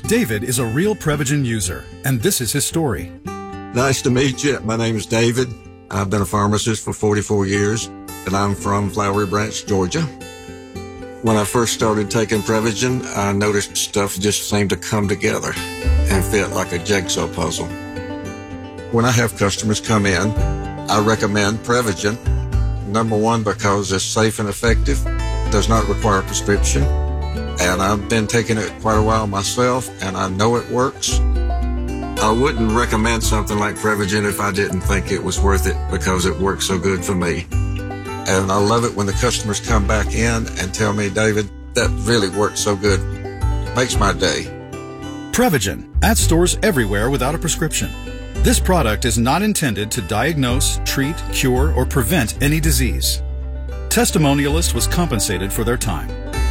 David is a real Prevagen user, and this is his story. Nice to meet you. My name is David. I've been a pharmacist for 44 years, and I'm from Flowery Branch, Georgia. When I first started taking Prevagen, I noticed stuff just seemed to come together and fit like a jigsaw puzzle. When I have customers come in, I recommend Prevagen. Number one, because it's safe and effective, does not require a prescription, and I've been taking it quite a while myself, and I know it works. I wouldn't recommend something like Prevagen if I didn't think it was worth it because it works so good for me. And I love it when the customers come back in and tell me, David, that really worked so good. Makes my day. Prevagen, at stores everywhere without a prescription. This product is not intended to diagnose, treat, cure, or prevent any disease. Testimonialist was compensated for their time.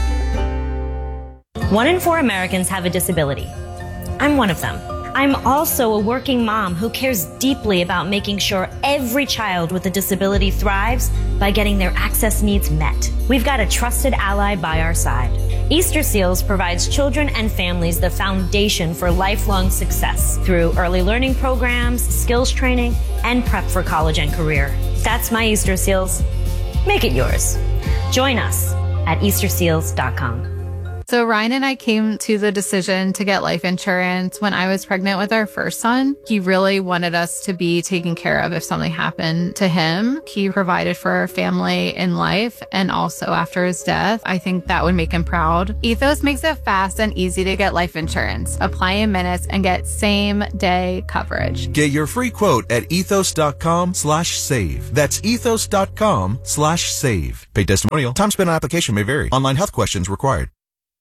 1 in 4 Americans have a disability. I'm one of them. I'm also a working mom who cares deeply about making sure every child with a disability thrives by getting their access needs met. We've got a trusted ally by our side. Easter Seals provides children and families the foundation for lifelong success through early learning programs, skills training, and prep for college and career. That's my Easter Seals. Make it yours. Join us at easterseals.com. So Ryan and I came to the decision to get life insurance when I was pregnant with our first son. He really wanted us to be taken care of if something happened to him. He provided for our family in life and also after his death. I think that would make him proud. Ethos makes it fast and easy to get life insurance. Apply in minutes and get same day coverage. Get your free quote at ethos.com/save. That's ethos.com/save. Paid testimonial. Time spent on application may vary. Online health questions required.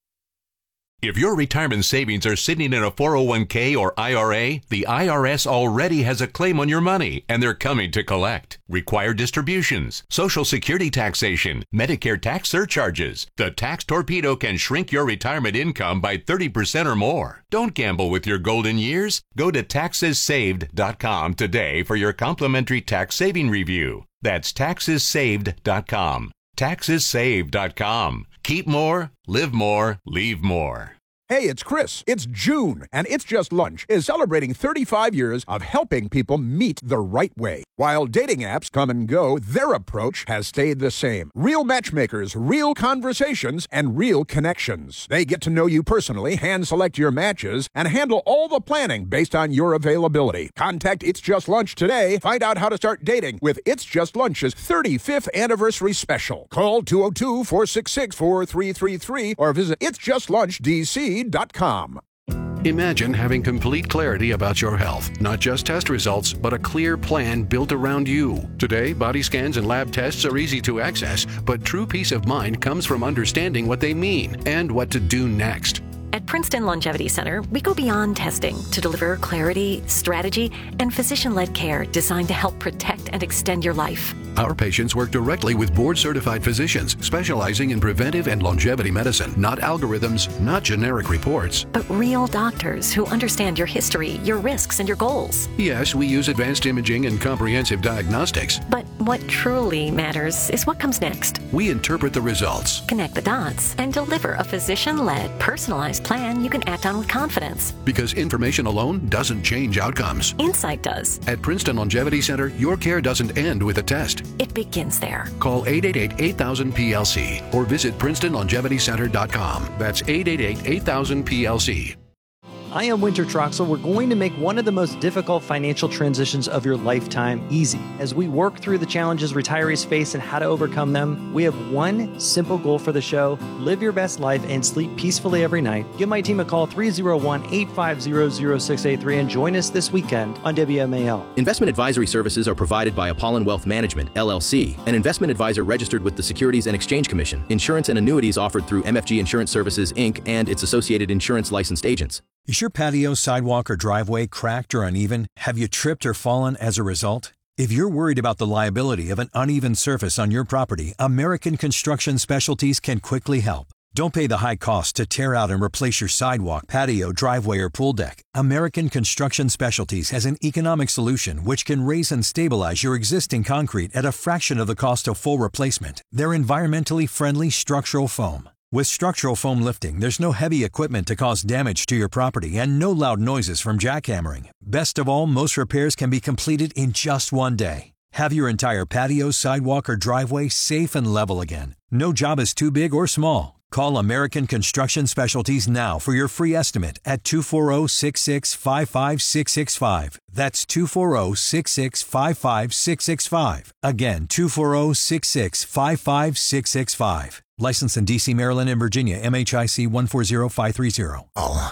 If your retirement savings are sitting in a 401k or IRA, the IRS already has a claim on your money, and they're coming to collect. Required distributions, Social Security taxation, Medicare tax surcharges. The Tax Torpedo can shrink your retirement income by 30% or more. Don't gamble with your golden years. Go to taxessaved.com today for your complimentary tax saving review. That's taxessaved.com. Taxessaved.com. Keep more, live more, leave more. Hey, it's Chris. It's June, and It's Just Lunch is celebrating 35 years of helping people meet the right way. While dating apps come and go, their approach has stayed the same. Real matchmakers, real conversations, and real connections. They get to know you personally, hand-select your matches, and handle all the planning based on your availability. Contact It's Just Lunch today. Find out how to start dating with It's Just Lunch's 35th anniversary special. Call 202-466-4333 or visit itsjustlunchdc.com. Imagine having complete clarity about your health, not just test results, but a clear plan built around you. Today, body scans and lab tests are easy to access, but true peace of mind comes from understanding what they mean and what to do next. At Princeton Longevity Center, we go beyond testing to deliver clarity, strategy, and physician-led care designed to help protect and extend your life. Our patients work directly with board-certified physicians specializing in preventive and longevity medicine, not algorithms, not generic reports. But real doctors who understand your history, your risks, and your goals. Yes, we use advanced imaging and comprehensive diagnostics. But what truly matters is what comes next. We interpret the results, connect the dots, and deliver a physician-led, personalized plan you can act on with confidence. Because information alone doesn't change outcomes. Insight does. At Princeton Longevity Center, your care doesn't end with a test. It begins there. Call 888-8000-PLC or visit PrincetonLongevityCenter.com. That's 888-8000-PLC. I am Winter Troxel. We're going to make one of the most difficult financial transitions of your lifetime easy. As we work through the challenges retirees face and how to overcome them, we have one simple goal for the show: live your best life and sleep peacefully every night. Give my team a call, 301-850-0683, and join us this weekend on WMAL. Investment advisory services are provided by Apollon Wealth Management, LLC, an investment advisor registered with the Securities and Exchange Commission. Insurance and annuities offered through MFG Insurance Services, Inc. and its associated insurance licensed agents. Is your patio, sidewalk, or driveway cracked or uneven? Have you tripped or fallen as a result? If you're worried about the liability of an uneven surface on your property, American Construction Specialties can quickly help. Don't pay the high cost to tear out and replace your sidewalk, patio, driveway, or pool deck. American Construction Specialties has an economic solution which can raise and stabilize your existing concrete at a fraction of the cost of full replacement. They're environmentally friendly structural foam. With structural foam lifting, there's no heavy equipment to cause damage to your property and no loud noises from jackhammering. Best of all, most repairs can be completed in just one day. Have your entire patio, sidewalk, or driveway safe and level again. No job is too big or small. Call American Construction Specialties now for your free estimate at 240-665-5665. That's 240-665-5665. Again, 240-665-5665. Licensed in D.C., Maryland, and Virginia. MHIC 140530. Oh.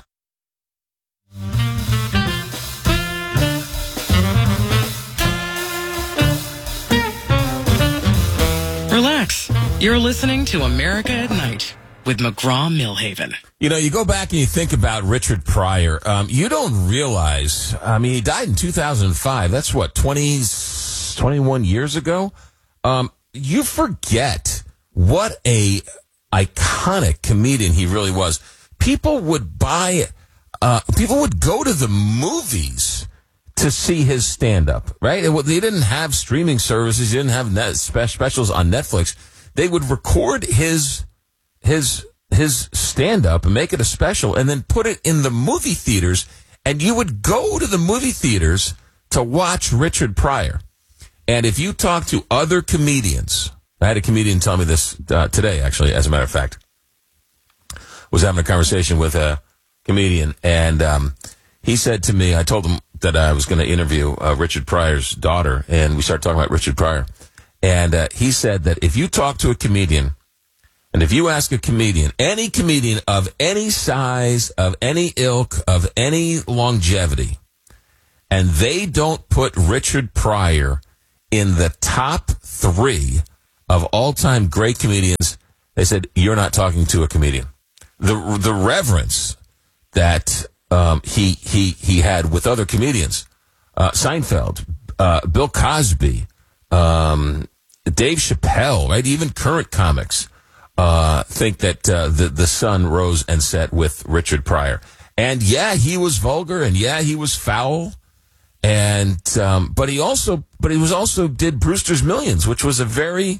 Relax. You're listening to America at Night with McGraw-Milhaven. You know, you go back and you think about Richard Pryor. You don't realize, I mean, he died in 2005. That's what, 21 years ago? You forget what a iconic comedian he really was. People would go to the movies to see his stand-up, right? They didn't have streaming services. They didn't have specials on Netflix. They would record his stand-up and make it a special and then put it in the movie theaters, and you would go to the movie theaters to watch Richard Pryor. And if you talk to other comedians, I had a comedian tell me this today, actually, as a matter of fact. Was having a conversation with a comedian, and he said to me, I told him that I was going to interview Richard Pryor's daughter, and we started talking about Richard Pryor. And he said that if you talk to a comedian, and if you ask a comedian, any comedian of any size, of any ilk, of any longevity, and they don't put Richard Pryor in the top 3 of all-time great comedians, they said, you're not talking to a comedian. The reverence that he had with other comedians, Seinfeld, Bill Cosby, Dave Chappelle, right? Even current comics think that the sun rose and set with Richard Pryor. And yeah, he was vulgar, and yeah, he was foul, and but he was also did Brewster's Millions, which was a very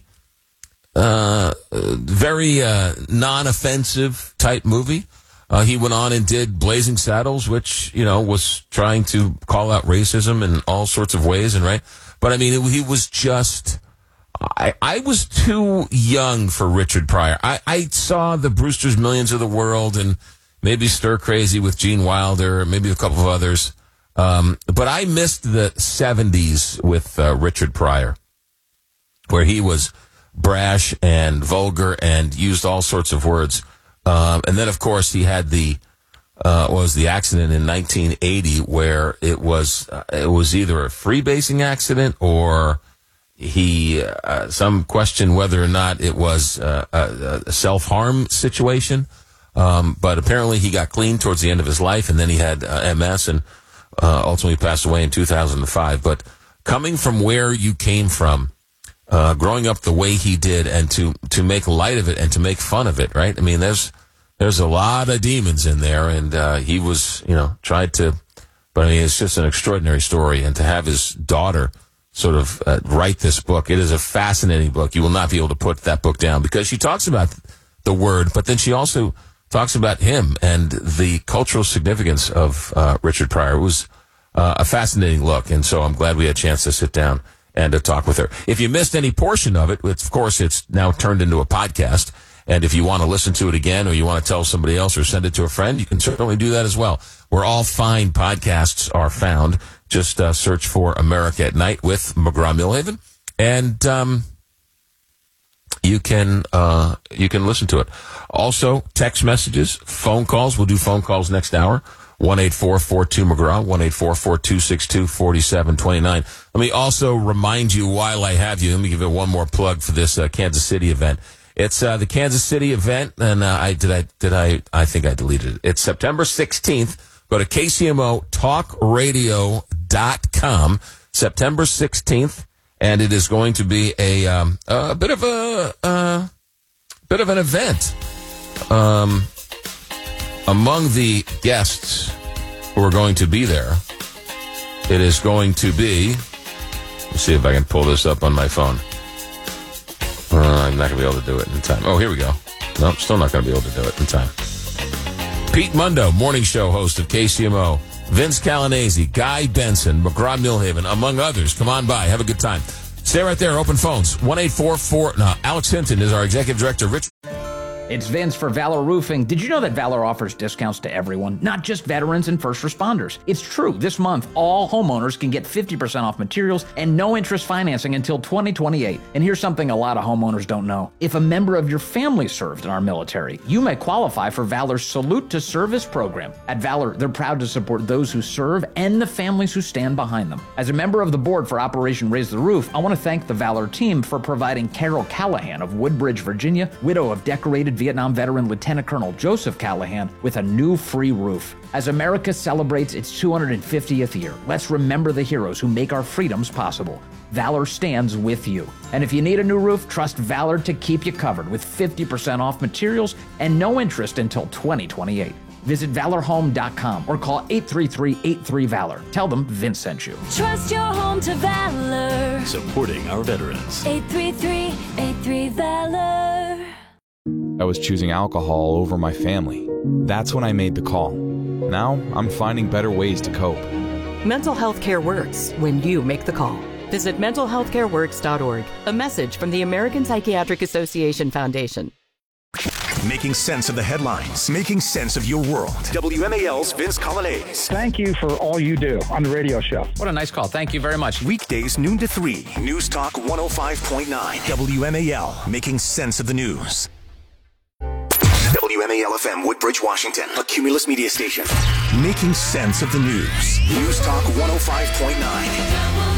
non-offensive type movie. He went on and did Blazing Saddles, which, you know, was trying to call out racism in all sorts of ways, and right. But I mean, he was just. I was too young for Richard Pryor. I saw the Brewster's Millions of the world and maybe Stir Crazy with Gene Wilder, maybe a couple of others. But I missed the 70s with Richard Pryor, where he was brash and vulgar and used all sorts of words. And then, of course, he had the accident in 1980 where it was either a freebasing accident or some question whether or not it was a self-harm situation. But apparently he got clean towards the end of his life, and then he had MS and ultimately passed away in 2005. But coming from where you came from, growing up the way he did, and to make light of it and to make fun of it, right? I mean, there's a lot of demons in there, and he was, tried to, but I mean, it's just an extraordinary story. And to have his daughter sort of write this book, it is a fascinating book. You will not be able to put that book down because she talks about the word, but then she also talks about him and the cultural significance of Richard Pryor. It was a fascinating look, and so I'm glad we had a chance to sit down and to talk with her. If you missed any portion of it, of course, it's now turned into a podcast. And if you want to listen to it again, or you want to tell somebody else or send it to a friend, you can certainly do that as well. Where all fine podcasts are found, just search for America at Night with McGraw-Milhaven, and you can listen to it. Also, text messages, phone calls. We'll do phone calls next hour. 1-844-42-McGraw, 1-844-262-4729. Let me also remind you, while I have you, let me give you one more plug for this Kansas City event. It's the Kansas City event, and I think I deleted it. It's September 16th. Go to KCMOTalkRadio.com, September 16th, and it is going to be a bit of an event. Among the guests who are going to be there, it is going to be, let's see if I can pull this up on my phone. I'm not going to be able to do it in time. Oh, here we go. Nope, still not going to be able to do it in time. Pete Mundo, morning show host of KCMO. Vince Calanese, Guy Benson, McGraw-Milhaven, among others. Come on by. Have a good time. Stay right there. Open phones. 1-844. No, Alex Hinton is our executive director. Rich. It's Vince for Valor Roofing. Did you know that Valor offers discounts to everyone, not just veterans and first responders? It's true. This month, all homeowners can get 50% off materials and no interest financing until 2028. And here's something a lot of homeowners don't know. If a member of your family served in our military, you may qualify for Valor's Salute to Service program. At Valor, they're proud to support those who serve and the families who stand behind them. As a member of the board for Operation Raise the Roof, I want to thank the Valor team for providing Carol Callahan of Woodbridge, Virginia, widow of decorated Vietnam veteran Lieutenant Colonel Joseph Callahan, with a new free roof. As America celebrates its 250th year, let's remember the heroes who make our freedoms possible. Valor stands with you. And if you need a new roof, trust Valor to keep you covered with 50% off materials and no interest until 2028. Visit valorhome.com or call 833-83-VALOR. Tell them Vince sent you. Trust your home to Valor. Supporting our veterans. 833-83-VALOR. I was choosing alcohol over my family. That's when I made the call. Now I'm finding better ways to cope. Mental health care works when you make the call. Visit mentalhealthcareworks.org. A message from the American Psychiatric Association Foundation. Making sense of the headlines, making sense of your world. WMAL's Vince Calanese. Thank you for all you do on the radio show. What a nice call. Thank you very much. Weekdays noon to 3. News Talk 105.9. WMAL, making sense of the news. WMAL-FM, Woodbridge, Washington, a Cumulus media station. Making sense of the news. News Talk 105.9.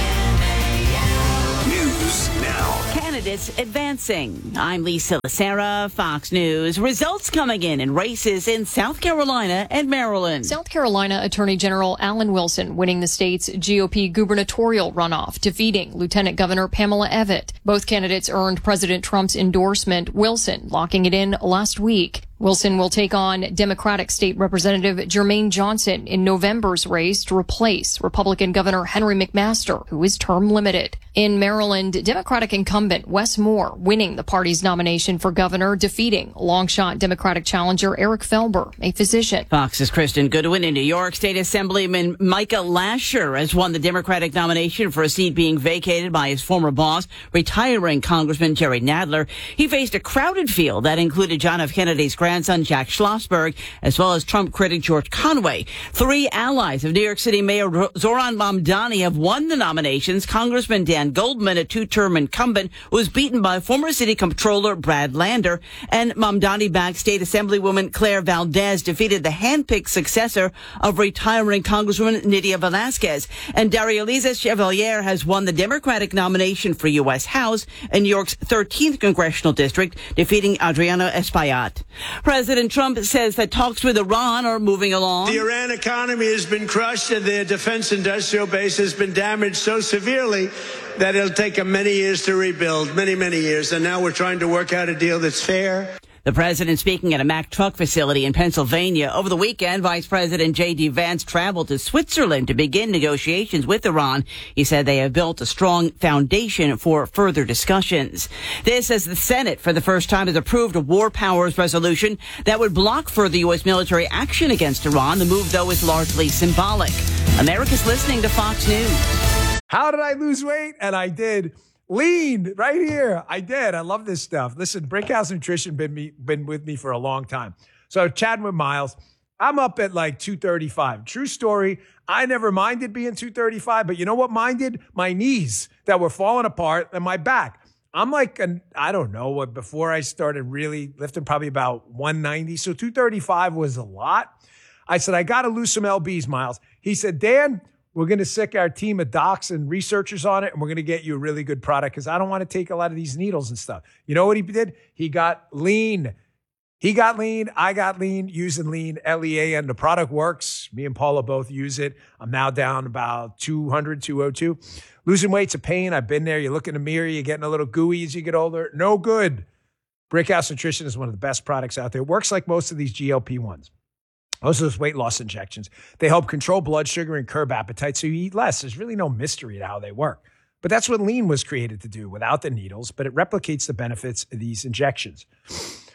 News now. Candidates advancing. I'm Lisa Lacera, Fox News. Results coming in races in South Carolina and Maryland. South Carolina Attorney General Alan Wilson winning the state's GOP gubernatorial runoff, defeating Lieutenant Governor Pamela Evette. Both candidates earned President Trump's endorsement, Wilson locking it in last week. Wilson will take on Democratic State Representative Jermaine Johnson in November's race to replace Republican Governor Henry McMaster, who is term limited. In Maryland, Democratic incumbent Wes Moore winning the party's nomination for governor, defeating long-shot Democratic challenger Eric Felber, a physician. Fox's Kristen Goodwin. In New York, State Assemblyman Micah Lasher has won the Democratic nomination for a seat being vacated by his former boss, retiring Congressman Jerry Nadler. He faced a crowded field that included John F. Kennedy's grandson Jack Schlossberg, as well as Trump critic George Conway. Three allies of New York City Mayor Zohran Mamdani have won the nominations. Congressman Dan Goldman, a two-term incumbent, was beaten by former city comptroller Brad Lander, and Mamdani-backed State Assemblywoman Claire Valdez defeated the handpicked successor of retiring Congresswoman Nydia Velázquez. And Daria-Liza Chevalier has won the Democratic nomination for U.S. House in New York's 13th congressional district, defeating Adriana Espaillat. President Trump says that talks with Iran are moving along. The Iran economy has been crushed and their defense industrial base has been damaged so severely that it'll take them many years to rebuild, many, many years. And now we're trying to work out a deal that's fair. The president speaking at a Mack truck facility in Pennsylvania. Over the weekend, Vice President J.D. Vance traveled to Switzerland to begin negotiations with Iran. He said they have built a strong foundation for further discussions. This as the Senate, for the first time, has approved a war powers resolution that would block further U.S. military action against Iran. The move, though, is largely symbolic. America's listening to Fox News. How did I lose weight? And I did. Lean right here. I did. I love this stuff. Listen, Brickhouse Nutrition been with me for a long time. So chatting with Miles, I'm up at like 235. True story. I never minded being 235, but you know what minded? My knees that were falling apart and my back. I'm like, I don't know what, before I started really lifting, probably about 190. So 235 was a lot. I said, I got to lose some lbs, Miles. He said, Dan, we're going to sick our team of docs and researchers on it, and we're going to get you a really good product because I don't want to take a lot of these needles and stuff. You know what he did? He got lean. He got lean. I got lean using lean, L-E-A-N. The product works. Me and Paula both use it. I'm now down about 200, 202. Losing weight's a pain. I've been there. You look in the mirror. You're getting a little gooey as you get older. No good. Brickhouse Nutrition is one of the best products out there. It works like most of these GLP-1s. Most of those weight loss injections, they help control blood sugar and curb appetite so you eat less. There's really no mystery to how they work. But that's what lean was created to do without the needles, but it replicates the benefits of these injections.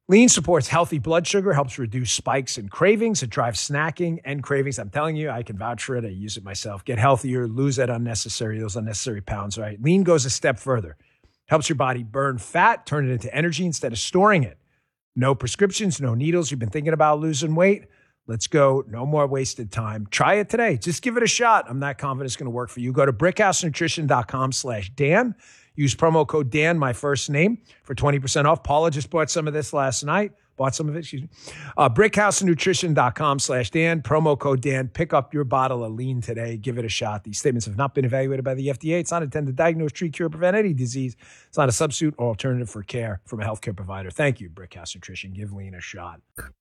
Lean supports healthy blood sugar, helps reduce spikes and cravings. It drives snacking and cravings. I'm telling you, I can vouch for it. I use it myself. Get healthier, lose those unnecessary pounds, right? Lean goes a step further. Helps your body burn fat, turn it into energy instead of storing it. No prescriptions, no needles. You've been thinking about losing weight? Let's go. No more wasted time. Try it today. Just give it a shot. I'm not confident it's going to work for you. Go to brickhousenutrition.com/Dan. Use promo code Dan, my first name, for 20% off. Paula just bought some of this last night. brickhousenutrition.com/Dan. Promo code Dan. Pick up your bottle of Lean today. Give it a shot. These statements have not been evaluated by the FDA. It's not intended to diagnose, treat, cure, prevent any disease. It's not a substitute or alternative for care from a healthcare provider. Thank you, Brickhouse Nutrition. Give Lean a shot.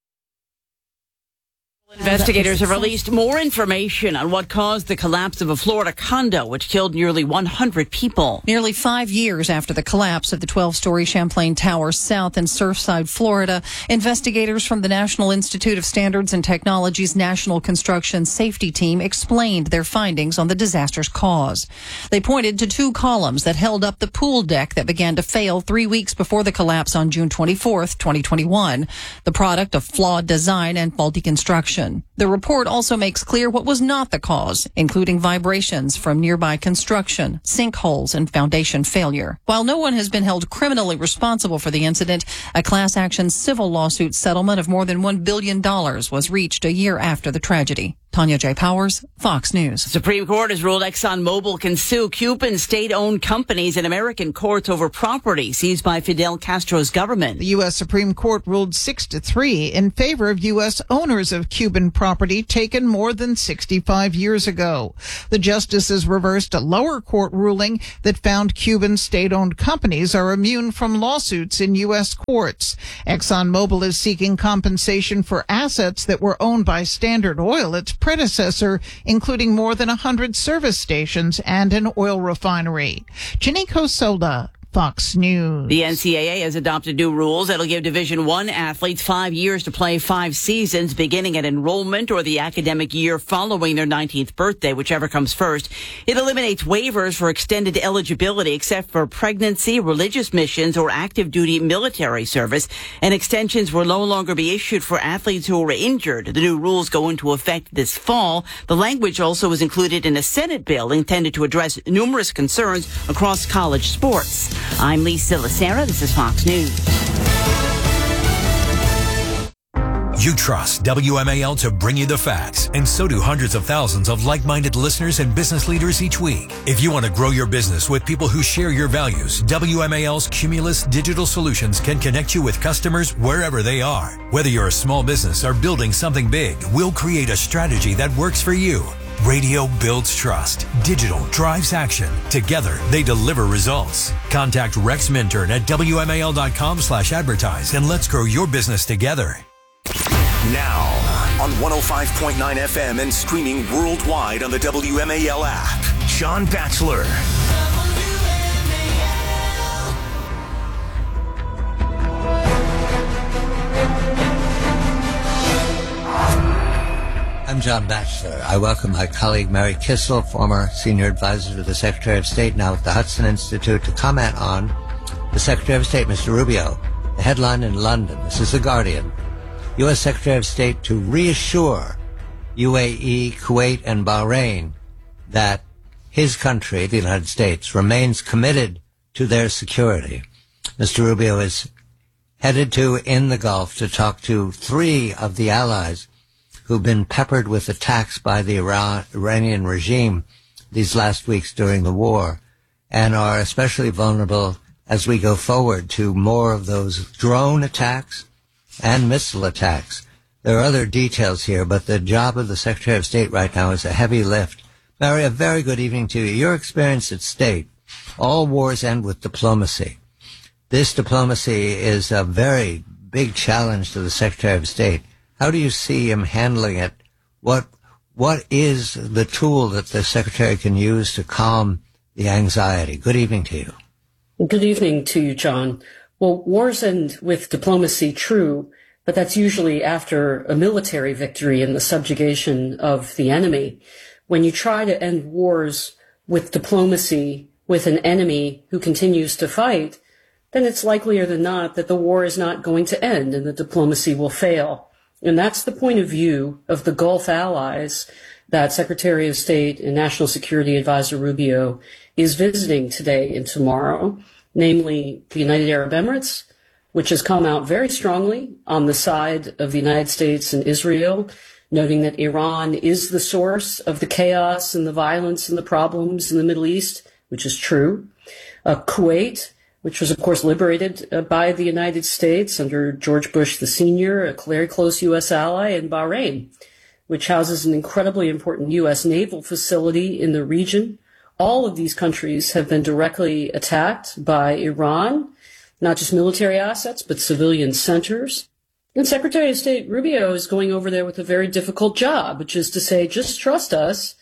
Investigators have released more information on what caused the collapse of a Florida condo, which killed nearly 100 people. Nearly 5 years after the collapse of the 12-story Champlain Tower South in Surfside, Florida, investigators from the National Institute of Standards and Technology's National Construction Safety Team explained their findings on the disaster's cause. They pointed to 2 columns that held up the pool deck that began to fail 3 weeks before the collapse on June 24th, 2021, the product of flawed design and faulty construction. The report also makes clear what was not the cause, including vibrations from nearby construction, sinkholes, and foundation failure. While no one has been held criminally responsible for the incident, a class action civil lawsuit settlement of more than $1 billion was reached a year after the tragedy. Tanya J. Powers, Fox News. The Supreme Court has ruled ExxonMobil can sue Cuban state-owned companies in American courts over property seized by Fidel Castro's government. The U.S. Supreme Court ruled 6-3 in favor of U.S. owners of Cuban property taken more than 65 years ago. The justices reversed a lower court ruling that found Cuban state-owned companies are immune from lawsuits in U.S. courts. ExxonMobil is seeking compensation for assets that were owned by Standard Oil, its predecessor, including more than 100 service stations and an oil refinery. Chinico Soda, Fox News. The NCAA has adopted new rules that'll give Division I athletes 5 years to play 5 seasons, beginning at enrollment or the academic year following their 19th birthday, whichever comes first. It eliminates waivers for extended eligibility except for pregnancy, religious missions, or active duty military service, and extensions will no longer be issued for athletes who were injured. The new rules go into effect this fall. The language also was included in a Senate bill intended to address numerous concerns across college sports. I'm Lisa Lacera. This is Fox News. You trust WMAL to bring you the facts, and so do hundreds of thousands of like-minded listeners and business leaders each week. If you want to grow your business with people who share your values, WMAL's Cumulus Digital Solutions can connect you with customers wherever they are. Whether you're a small business or building something big, we'll create a strategy that works for you. Radio builds trust. Digital drives action. Together, they deliver results. Contact Rex Minturn at WMAL.com/advertise and let's grow your business together. Now, on 105.9 FM and streaming worldwide on the WMAL app, John Batchelor. I'm John Batchelor. I welcome my colleague Mary Kissel, former senior advisor to the Secretary of State, now at the Hudson Institute, to comment on the Secretary of State, Mr. Rubio. The headline in London, this is The Guardian, U.S. Secretary of State to reassure UAE, Kuwait, and Bahrain that his country, the United States, remains committed to their security. Mr. Rubio is headed to in the Gulf to talk to 3 of the allies who've been peppered with attacks by the Iranian regime these last weeks during the war, and are especially vulnerable as we go forward to more of those drone attacks and missile attacks. There are other details here, but the job of the Secretary of State right now is a heavy lift. Mary, a very good evening to you. Your experience at State, all wars end with diplomacy. This diplomacy is a very big challenge to the Secretary of State. How do you see him handling it? What is the tool that the Secretary can use to calm the anxiety? Good evening to you. Good evening to you, John. Well, wars end with diplomacy, true, but that's usually after a military victory and the subjugation of the enemy. When you try to end wars with diplomacy with an enemy who continues to fight, then it's likelier than not that the war is not going to end and the diplomacy will fail. And that's the point of view of the Gulf allies that Secretary of State and National Security Advisor Rubio is visiting today and tomorrow, namely the United Arab Emirates, which has come out very strongly on the side of the United States and Israel, noting that Iran is the source of the chaos and the violence and the problems in the Middle East, which is true. Kuwait, which was, of course, liberated by the United States under George Bush the Senior, a very close U.S. ally, and Bahrain, which houses an incredibly important U.S. naval facility in the region. All of these countries have been directly attacked by Iran, not just military assets, but civilian centers. And Secretary of State Rubio is going over there with a very difficult job, which is to say, just trust us.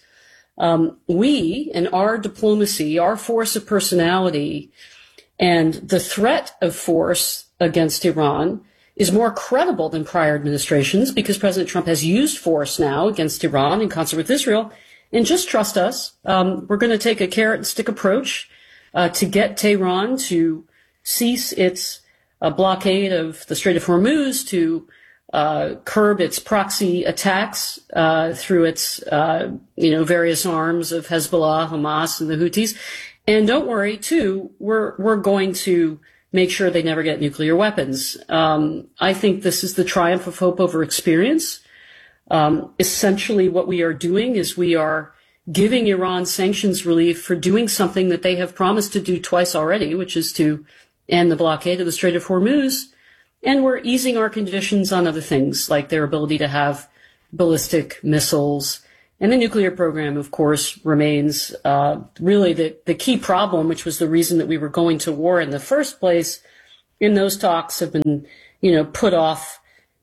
We and our diplomacy, our force of personality, and the threat of force against Iran is more credible than prior administrations because President Trump has used force now against Iran in concert with Israel. And just trust us. We're going to take a carrot and stick approach to get Tehran to cease its blockade of the Strait of Hormuz, to curb its proxy attacks through its various arms of Hezbollah, Hamas, and the Houthis. And don't worry, too, we're going to make sure they never get nuclear weapons. I think this is the triumph of hope over experience. Essentially, what we are doing is we are giving Iran sanctions relief for doing something that they have promised to do twice already, which is to end the blockade of the Strait of Hormuz. And we're easing our conditions on other things, like their ability to have ballistic missiles. And the nuclear program, of course, remains really the key problem, which was the reason that we were going to war in the first place. And those talks have been, put off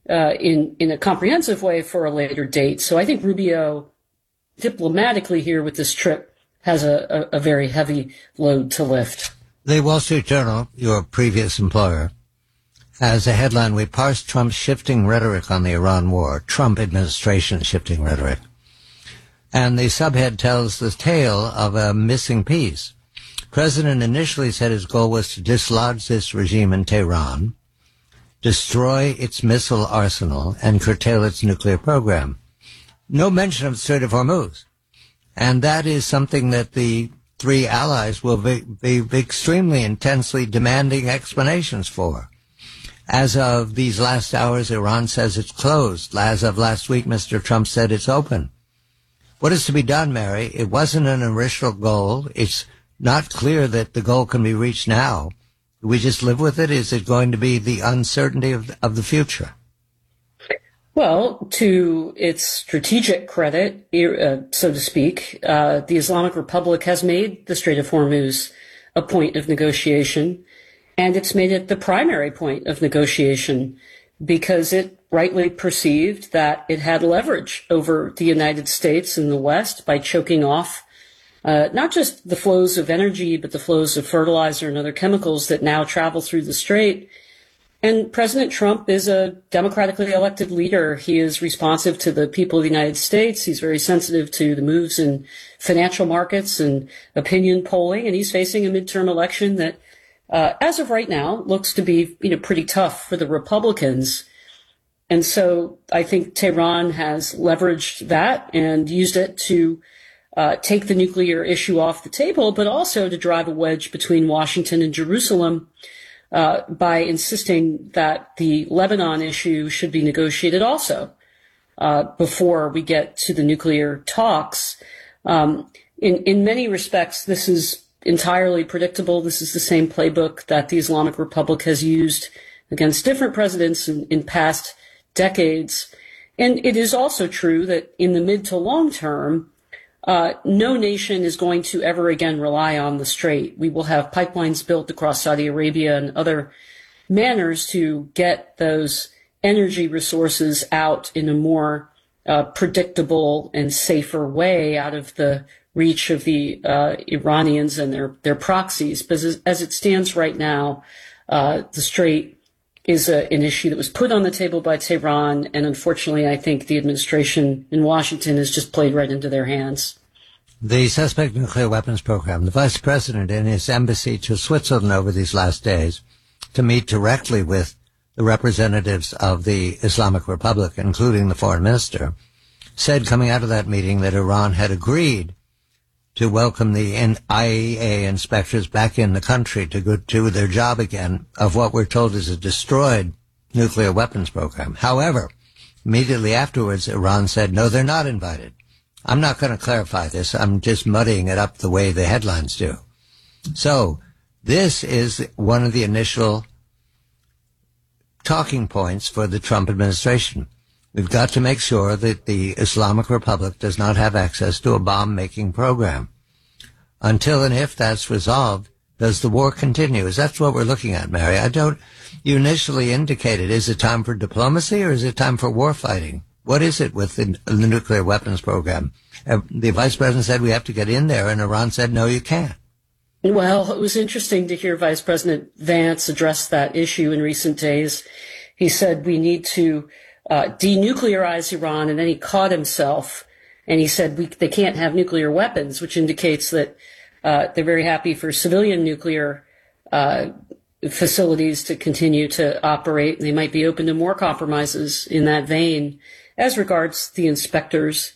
in a comprehensive way for a later date. So I think Rubio, diplomatically here with this trip, has a very heavy load to lift. The Wall Street Journal, your previous employer, has a headline, "We parse Trump's shifting rhetoric on the Iran war, Trump administration shifting rhetoric." And the subhead tells the tale of a missing piece. President initially said his goal was to dislodge this regime in Tehran, destroy its missile arsenal, and curtail its nuclear program. No mention of the Strait of Hormuz. And that is something that the three allies will be extremely intensely demanding explanations for. As of these last hours, Iran says it's closed. As of last week, Mr. Trump said it's open. What is to be done, Mary? It wasn't an original goal. It's not clear that the goal can be reached now. Do we just live with it? Is it going to be the uncertainty of the future? Well, to its strategic credit, so to speak, the Islamic Republic has made the Strait of Hormuz a point of negotiation, and it's made it the primary point of negotiation because it rightly perceived that it had leverage over the United States and the West by choking off not just the flows of energy, but the flows of fertilizer and other chemicals that now travel through the strait. And President Trump is a democratically elected leader. He is responsive to the people of the United States. He's very sensitive to the moves in financial markets and opinion polling, and he's facing a midterm election that, as of right now, looks to be pretty tough for the Republicans. And so I think Tehran has leveraged that and used it to take the nuclear issue off the table, but also to drive a wedge between Washington and Jerusalem by insisting that the Lebanon issue should be negotiated also before we get to the nuclear talks. In many respects, this is entirely predictable. This is the same playbook that the Islamic Republic has used against different presidents in past decades. And it is also true that in the mid to long term, no nation is going to ever again rely on the strait. We will have pipelines built across Saudi Arabia and other manners to get those energy resources out in a more predictable and safer way out of the reach of the Iranians and their proxies. But as it stands right now, the strait is an issue that was put on the table by Tehran, and unfortunately, I think the administration in Washington has just played right into their hands. The suspect nuclear weapons program, the vice president in his embassy to Switzerland over these last days to meet directly with the representatives of the Islamic Republic, including the foreign minister, said coming out of that meeting that Iran had agreed to welcome the IAEA inspectors back in the country to go do their job again of what we're told is a destroyed nuclear weapons program. However, immediately afterwards, Iran said, no, they're not invited. I'm not going to clarify this. I'm just muddying it up the way the headlines do. So this is one of the initial talking points for the Trump administration. We've got to make sure that the Islamic Republic does not have access to a bomb-making program. Until and if that's resolved, does the war continue? That's what we're looking at, Mary. You initially indicated, is it time for diplomacy or is it time for war fighting? What is it with the nuclear weapons program? The vice president said we have to get in there, and Iran said, no, you can't. Well, it was interesting to hear Vice President Vance address that issue in recent days. He said we need to denuclearize Iran, and then he caught himself, and he said they can't have nuclear weapons, which indicates that they're very happy for civilian nuclear facilities to continue to operate, and they might be open to more compromises in that vein. As regards the inspectors,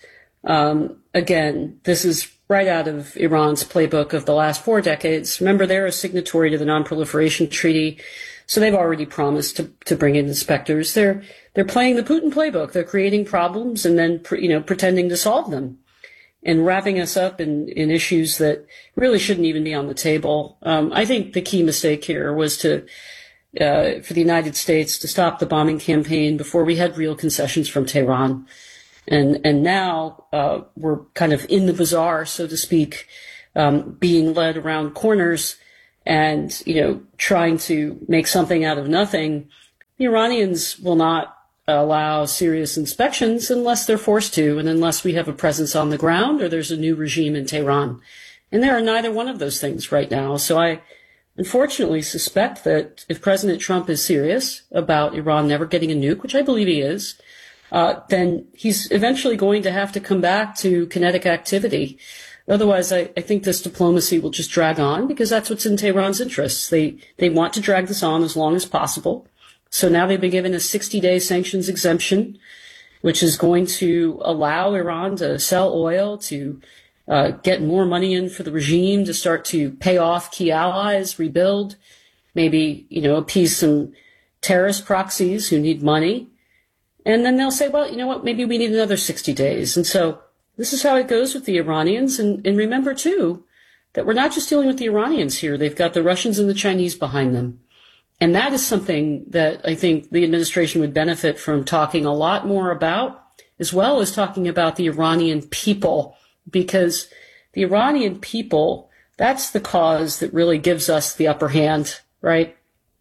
again, this is right out of Iran's playbook of the last 4 decades. Remember, they're a signatory to the Non-Proliferation Treaty, so they've already promised to bring in inspectors. They're playing the Putin playbook. They're creating problems and then pretending to solve them and wrapping us up in issues that really shouldn't even be on the table. I think the key mistake here was for the United States to stop the bombing campaign before we had real concessions from Tehran. And now we're kind of in the bazaar, so to speak, being led around corners and, trying to make something out of nothing. The Iranians will not allow serious inspections unless they're forced to, and unless we have a presence on the ground or there's a new regime in Tehran. And there are neither one of those things right now. So I unfortunately suspect that if President Trump is serious about Iran never getting a nuke, which I believe he is, then he's eventually going to have to come back to kinetic activity. Otherwise, I think this diplomacy will just drag on because that's what's in Tehran's interests. They want to drag this on as long as possible. So now they've been given a 60-day sanctions exemption, which is going to allow Iran to sell oil, to get more money in for the regime, to start to pay off key allies, rebuild, maybe, appease some terrorist proxies who need money. And then they'll say, well, you know what, maybe we need another 60 days. And so this is how it goes with the Iranians. And remember, too, that we're not just dealing with the Iranians here. They've got the Russians and the Chinese behind them. And that is something that I think the administration would benefit from talking a lot more about, as well as talking about the Iranian people, because the Iranian people, that's the cause that really gives us the upper hand, right?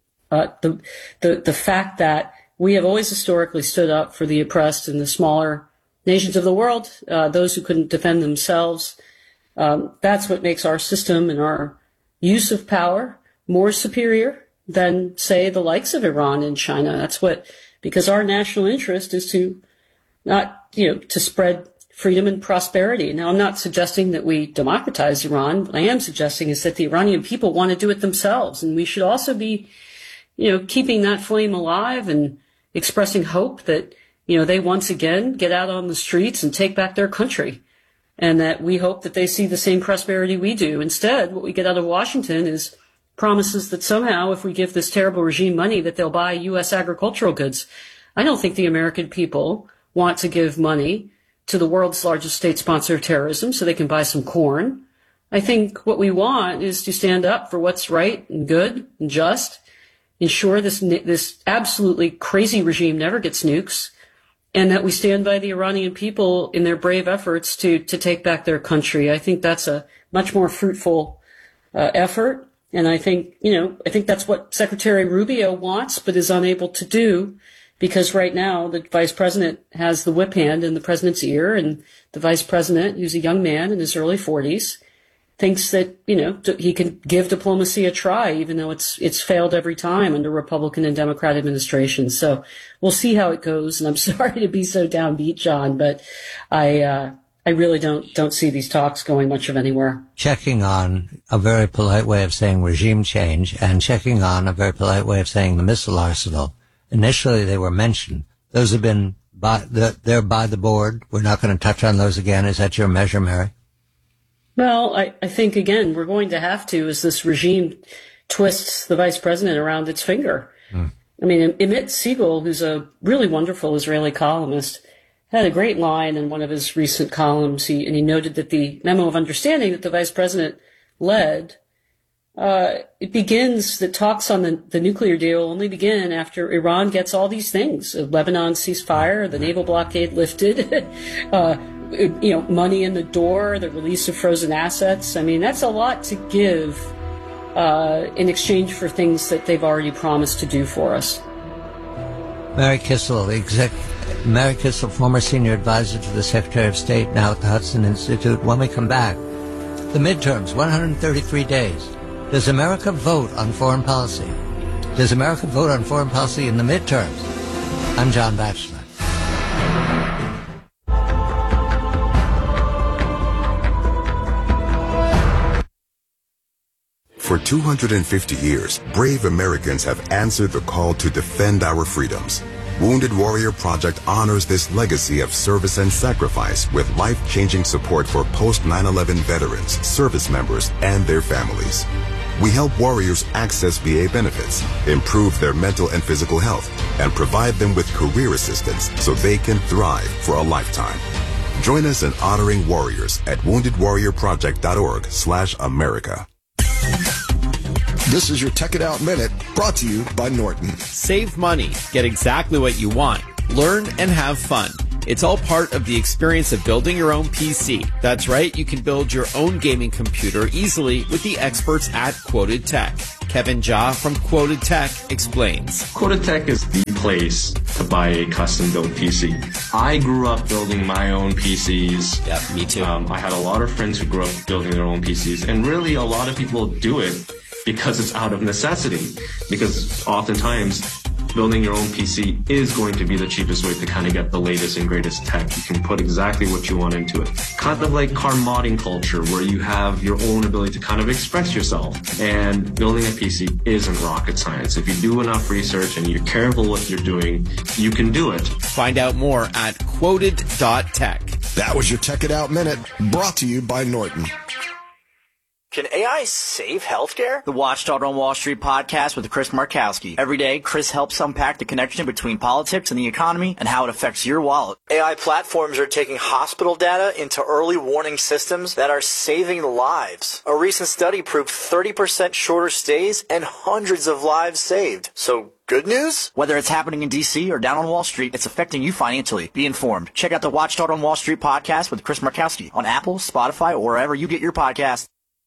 The fact that we have always historically stood up for the oppressed and the smaller nations of the world, those who couldn't defend themselves. That's what makes our system and our use of power more superior than, say, the likes of Iran and China. Because our national interest is to not, to spread freedom and prosperity. Now, I'm not suggesting that we democratize Iran. What I am suggesting is that the Iranian people want to do it themselves. And we should also be, keeping that flame alive and expressing hope that, they once again get out on the streets and take back their country. And that we hope that they see the same prosperity we do. Instead, what we get out of Washington is promises that somehow if we give this terrible regime money that they'll buy U.S. agricultural goods. I don't think the American people want to give money to the world's largest state sponsor of terrorism so they can buy some corn. I think what we want is to stand up for what's right and good and just, ensure this absolutely crazy regime never gets nukes, and that we stand by the Iranian people in their brave efforts to take back their country. I think that's a much more fruitful effort. And I think that's what Secretary Rubio wants, but is unable to do, because right now the vice president has the whip hand in the president's ear, and the vice president, who's a young man in his early 40s, thinks that, he can give diplomacy a try, even though it's failed every time under Republican and Democrat administrations. So we'll see how it goes. And I'm sorry to be so downbeat, John, but I I really don't see these talks going much of anywhere. Checking on a very polite way of saying regime change and checking on a very polite way of saying the missile arsenal. Initially, they were mentioned. Those have been they're by the board. We're not going to touch on those again. Is that your measure, Mary? Well, I think, again, we're going to have to as this regime twists the vice president around its finger. I mean, Amit Siegel, who's a really wonderful Israeli columnist, had a great line in one of his recent columns. He noted that the memo of understanding that the vice president led, it begins that talks on the nuclear deal only begin after Iran gets all these things: Lebanon ceasefire, the naval blockade lifted, money in the door, the release of frozen assets. I mean, that's a lot to give in exchange for things that they've already promised to do for us. Mary Kissel, former senior advisor to the Secretary of State, now at the Hudson Institute. When we come back, the midterms, 133 days. Does America vote on foreign policy? Does America vote on foreign policy in the midterms? I'm John Batchelor. For 250 years, brave Americans have answered the call to defend our freedoms. Wounded Warrior Project honors this legacy of service and sacrifice with life-changing support for post-9/11 veterans, service members, and their families. We help warriors access VA benefits, improve their mental and physical health, and provide them with career assistance so they can thrive for a lifetime. Join us in honoring warriors at woundedwarriorproject.org/America. This is your Tech It Out Minute, brought to you by Norton. Save money, get exactly what you want, learn and have fun. It's all part of the experience of building your own PC. That's right, you can build your own gaming computer easily with the experts at Quoted Tech. Kevin Jha from Quoted Tech explains. Quoted Tech is the place to buy a custom-built PC. I grew up building my own PCs. Yeah, me too. I had a lot of friends who grew up building their own PCs, and really a lot of people do it because it's out of necessity. Because oftentimes, building your own PC is going to be the cheapest way to kind of get the latest and greatest tech. You can put exactly what you want into it. Kind of like car modding culture, where you have your own ability to kind of express yourself. And building a PC isn't rocket science. If you do enough research and you're careful what you're doing, you can do it. Find out more at quoted.tech. That was your Tech It Out Minute, brought to you by Norton. Can AI save healthcare? The Watchdog on Wall Street podcast with Chris Markowski. Every day, Chris helps unpack the connection between politics and the economy and how it affects your wallet. AI platforms are taking hospital data into early warning systems that are saving lives. A recent study proved 30% shorter stays and hundreds of lives saved. So, good news? Whether it's happening in D.C. or down on Wall Street, it's affecting you financially. Be informed. Check out the Watchdog on Wall Street podcast with Chris Markowski on Apple, Spotify, or wherever you get your podcasts.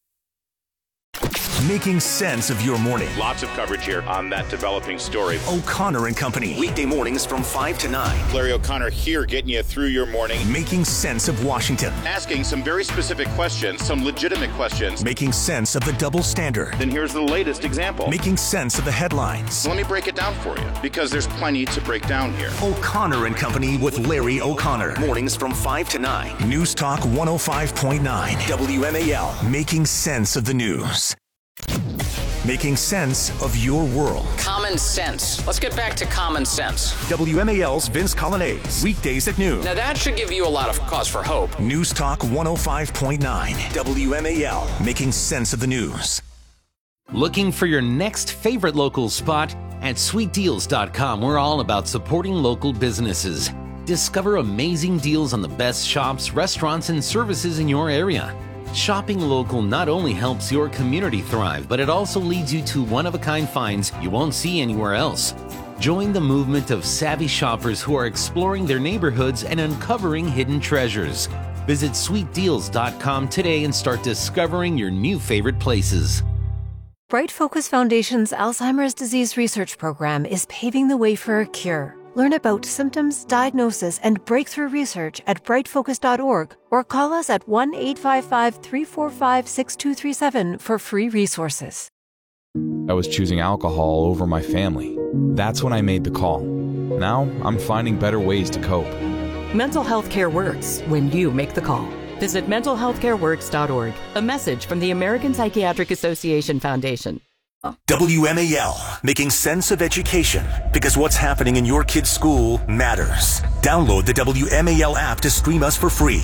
Making sense of your morning. Lots of coverage here on that developing story. O'Connor and Company. Weekday mornings from 5 to 9. Larry O'Connor here getting you through your morning. Making sense of Washington. Asking some very specific questions, some legitimate questions. Making sense of the double standard. Then here's the latest example. Making sense of the headlines. Let me break it down for you, because there's plenty to break down here. O'Connor and Company with Larry O'Connor. Mornings from 5 to 9. News Talk 105.9. WMAL. Making sense of the news. Making sense of your world. Common sense. Let's get back to common sense. WMAL's Vince Colonnese. Weekdays at noon. Now that should give you a lot of cause for hope. News Talk 105.9. WMAL. Making sense of the news. Looking for your next favorite local spot? At sweetdeals.com, we're all about supporting local businesses. Discover amazing deals on the best shops, restaurants, and services in your area. Shopping local not only helps your community thrive, but it also leads you to one-of-a-kind finds you won't see anywhere else. Join the movement of savvy shoppers who are exploring their neighborhoods and uncovering hidden treasures. Visit sweetdeals.com today and start discovering your new favorite places. Bright Focus Foundation's Alzheimer's Disease Research Program is paving the way for a cure. Learn about symptoms, diagnosis, and breakthrough research at brightfocus.org or call us at 1-855-345-6237 for free resources. I was choosing alcohol over my family. That's when I made the call. Now I'm finding better ways to cope. Mental health care works when you make the call. Visit mentalhealthcareworks.org. A message from the American Psychiatric Association Foundation. WMAL, making sense of education, because what's happening in your kid's school matters. Download the WMAL app to stream us for free.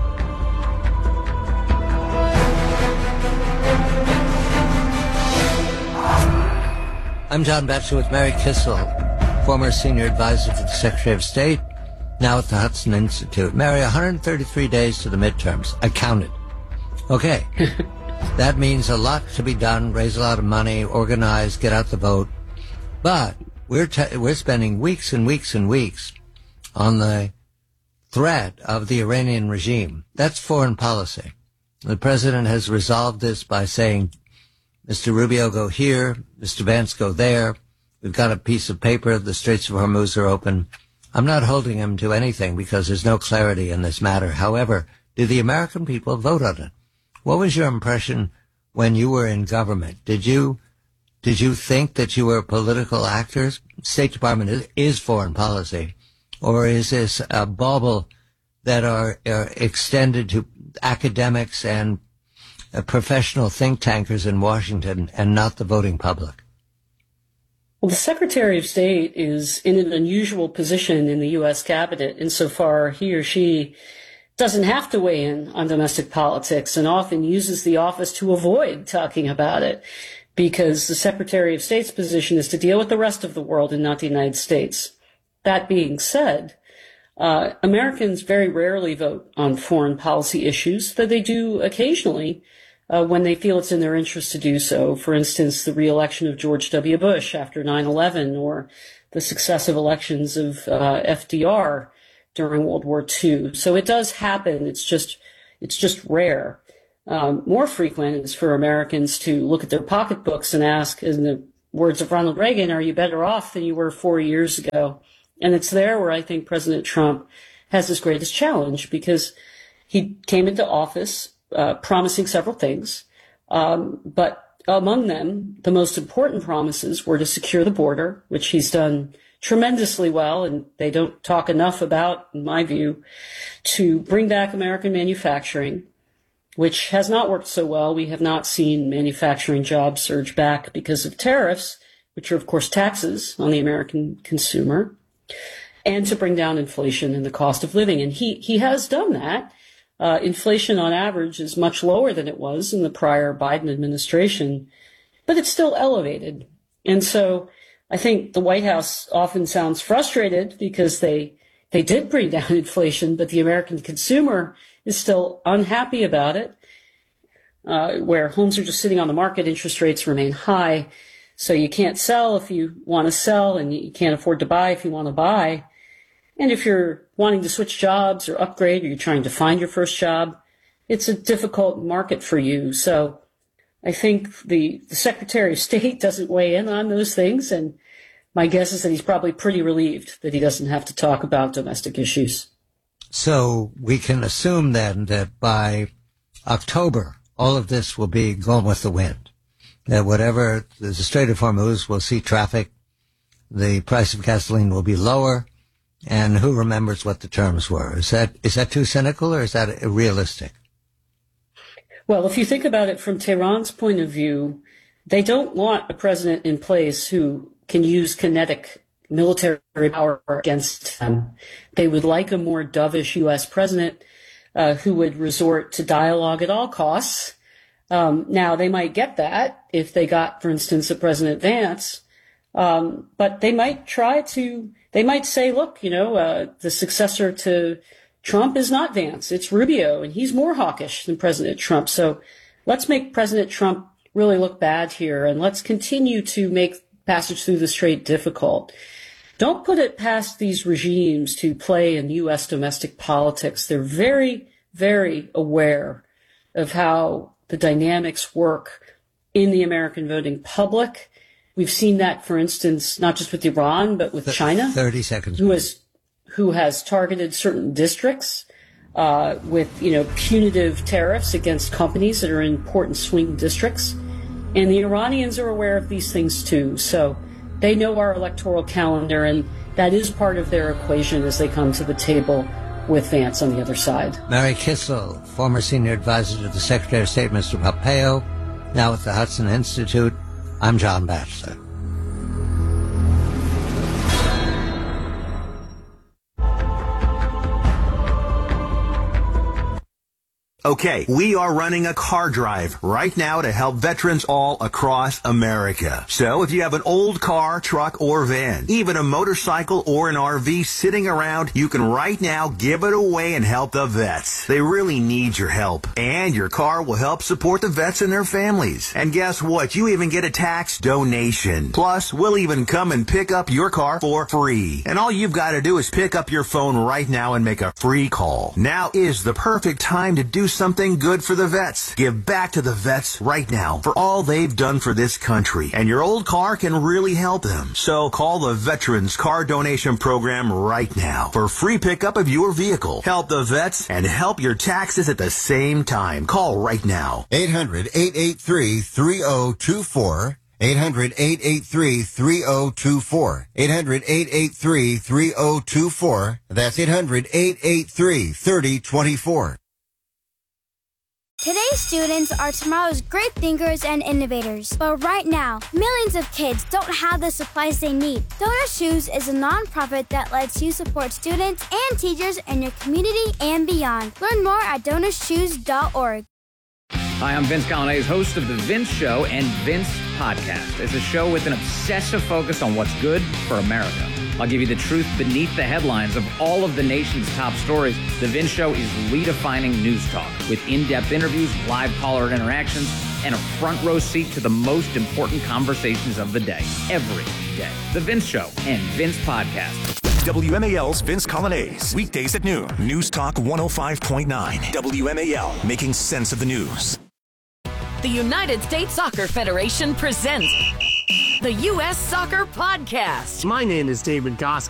I'm John Batchelor with Mary Kissel, former senior advisor to the Secretary of State, now at the Hudson Institute. Mary, 133 days to the midterms. I counted. Okay. That means a lot to be done, raise a lot of money, organize, get out the vote. But we're spending weeks and weeks and weeks on the threat of the Iranian regime. That's foreign policy. The president has resolved this by saying, Mr. Rubio, go here. Mr. Vance, go there. We've got a piece of paper. The Straits of Hormuz are open. I'm not holding him to anything because there's no clarity in this matter. However, do the American people vote on it? What was your impression when you were in government? Did you think that you were political actors? State Department is foreign policy. Or is this a bauble that are extended to academics and professional think tankers in Washington and not the voting public? Well, the Secretary of State is in an unusual position in the U.S. cabinet insofar he or she doesn't have to weigh in on domestic politics and often uses the office to avoid talking about it because the Secretary of State's position is to deal with the rest of the world and not the United States. That being said, Americans very rarely vote on foreign policy issues, though they do occasionally when they feel it's in their interest to do so. For instance, the re-election of George W. Bush after 9/11 or the successive elections of FDR during World War II. So it does happen. It's just rare. More frequent is for Americans to look at their pocketbooks and ask, in the words of Ronald Reagan, are you better off than you were 4 years ago? And it's there where I think President Trump has his greatest challenge because he came into office promising several things, but among them, the most important promises were to secure the border, which he's done tremendously well, and they don't talk enough about, in my view, to bring back American manufacturing, which has not worked so well. We have not seen manufacturing jobs surge back because of tariffs, which are, of course, taxes on the American consumer, and to bring down inflation and the cost of living. And he has done that. Inflation on average is much lower than it was in the prior Biden administration, but it's still elevated. And so I think the White House often sounds frustrated because they did bring down inflation, but the American consumer is still unhappy about it, where homes are just sitting on the market, interest rates remain high, so you can't sell if you want to sell, and you can't afford to buy if you want to buy. And if you're wanting to switch jobs or upgrade, or you're trying to find your first job, it's a difficult market for you. So I think the Secretary of State doesn't weigh in on those things, and my guess is that he's probably pretty relieved that he doesn't have to talk about domestic issues. So we can assume then that by October, all of this will be gone with the wind. That whatever the Strait of Hormuz will see traffic, the price of gasoline will be lower, and who remembers what the terms were? Is that too cynical, or is that realistic? Well, if you think about it from Tehran's point of view, they don't want a president in place who can use kinetic military power against them. They would like a more dovish U.S. president who would resort to dialogue at all costs. Now, they might get that if they got, for instance, a President Vance, but they might they might say, look, the successor to Trump is not Vance, it's Rubio, and he's more hawkish than President Trump. So let's make President Trump really look bad here, and let's continue to make passage through the strait difficult. Don't put it past these regimes to play in U.S. domestic politics. They're very, very aware of how the dynamics work in the American voting public. We've seen that, for instance, not just with Iran, but with China. 30 seconds. Who has targeted certain districts with, punitive tariffs against companies that are in important swing districts. And the Iranians are aware of these things too. So they know our electoral calendar, and that is part of their equation as they come to the table with Vance on the other side. Mary Kissel, former senior advisor to the Secretary of State, Mr. Pompeo, now with the Hudson Institute. I'm John Batchelor. Okay, we are running a car drive right now to help veterans all across America. So if you have an old car, truck, or van, even a motorcycle or an RV sitting around, you can right now give it away and help the vets. They really need your help. And your car will help support the vets and their families. And guess what? You even get a tax donation. Plus, we'll even come and pick up your car for free. And all you've got to do is pick up your phone right now and make a free call. Now is the perfect time to do something good for the vets. Give back to the vets right now for all they've done for this country. And your old car can really help them. So call the Veterans Car Donation Program right now for free pickup of your vehicle. Help the vets and help your taxes at the same time. Call right now. 800-883-3024. 800-883-3024. 800-883-3024. That's 800-883-3024. Today's students are tomorrow's great thinkers and innovators. But right now, millions of kids don't have the supplies they need. Donor Shoes is a nonprofit that lets you support students and teachers in your community and beyond. Learn more at DonorShoes.org. Hi, I'm Vince Coglianese, host of The Vince Show and Vince Podcast. It's a show with an obsessive focus on what's good for America. I'll give you the truth beneath the headlines of all of the nation's top stories. The Vince Show is redefining news talk with in-depth interviews, live caller interactions, and a front row seat to the most important conversations of the day, every day. The Vince Show and Vince Podcast. WMAL's Vince Coglianese, weekdays at noon. News Talk 105.9. WMAL, making sense of the news. The United States Soccer Federation presents the U.S. Soccer Podcast. My name is David Goss.